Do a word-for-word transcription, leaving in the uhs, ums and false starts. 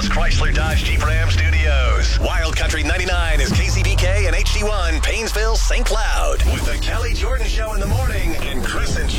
Dallas Chrysler Dodge Jeep Ram Studios. Wild Country ninety-nine is K C B K and H D one, Paynesville, Saint Cloud. With the Kelly Jordan Show in the morning and Chris and